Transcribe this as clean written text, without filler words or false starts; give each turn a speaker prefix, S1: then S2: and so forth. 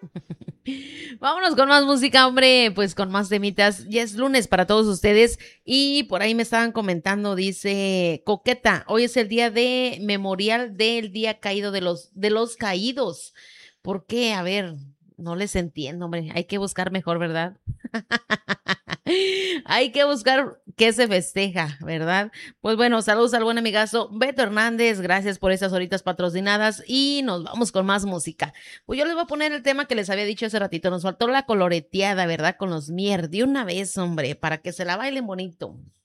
S1: Vámonos con más música, hombre, pues con más temitas. Ya es lunes para todos ustedes y por ahí me estaban comentando, dice Coqueta, hoy es el día de memorial del día caído de los caídos. ¿Por qué? A ver, no les entiendo, hombre. Hay que buscar mejor, ¿verdad? Hay que buscar qué se festeja, ¿verdad? Pues bueno, saludos al buen amigazo Beto Hernández, gracias por esas horitas patrocinadas y nos vamos con más música. Pues yo les voy a poner el tema que les había dicho hace ratito, nos faltó la coloreteada, ¿verdad? Con los Mier, de una vez, hombre, para que se la bailen bonito.